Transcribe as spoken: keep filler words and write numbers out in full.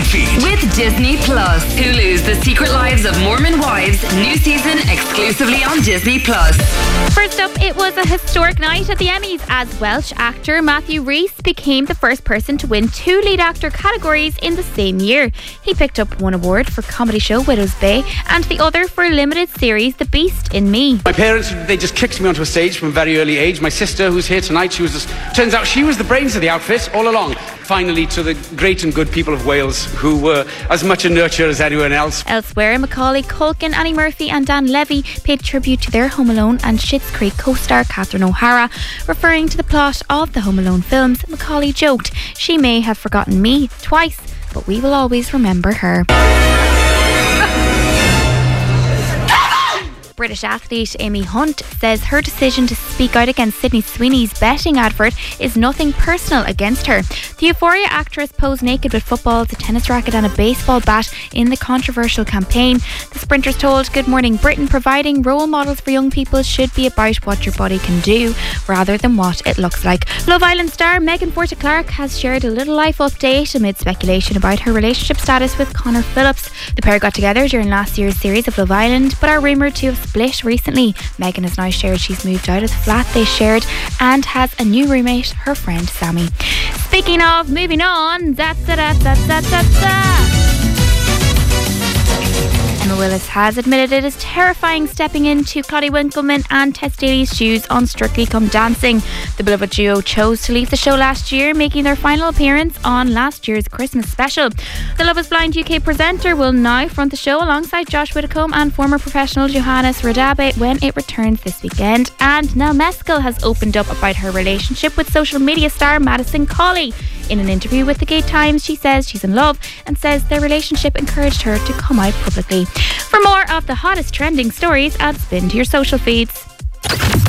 feed. With Disney Plus, Hulu's The Secret Lives of Mormon Wives, new season exclusively on Disney Plus. First up, it was a historic night at the Emmys as Welsh actor Matthew Rhys became the first person to win two lead actor categories in the same year. He picked up one award for comedy show Widow's Bay and the other for limited series The Beast in Me. My parents, they just kicked me onto a stage from a very early age. My sister, who's here tonight, she was just, turns out she was the brains of the outfit all along. Finally, to the great and good people of Wales, who were as much a nurture as anyone else. Elsewhere, Macaulay Culkin, Annie Murphy and Dan Levy paid tribute to their Home Alone and Schitt's Creek co-star Catherine O'Hara. Referring to the plot of the Home Alone films, Macaulay joked, "She may have forgotten me twice, but we will always remember her." British athlete Amy Hunt says her decision to speak out against Sydney Sweeney's betting advert is nothing personal against her. The Euphoria actress posed naked with footballs, a tennis racket and a baseball bat in the controversial campaign. The sprinters told Good Morning Britain providing role models for young people should be about what your body can do rather than what it looks like. Love Island star Megan Forte Clark has shared a little life update amid speculation about her relationship status with Connor Phillips. The pair got together during last year's series of Love Island but are rumoured to have split recently. Megan has now shared she's moved out of the flat they shared and has a new roommate, her friend Sammy. Speaking of moving on, da da da da da da da. Emma Willis has admitted it is terrifying stepping into Claudia Winkleman and Tess Daly's shoes on Strictly Come Dancing. The beloved duo chose to leave the show last year, making their final appearance on last year's Christmas special. The Love is Blind U K presenter will now front the show alongside Josh Widdicombe and former professional Johannes Radabe when it returns this weekend. And Nell Meskel has opened up about her relationship with social media star Madison Colley. In an interview with the Gay Times, she says she's in love and says their relationship encouraged her to come out publicly. For more of the hottest trending stories, add Spin to your social feeds.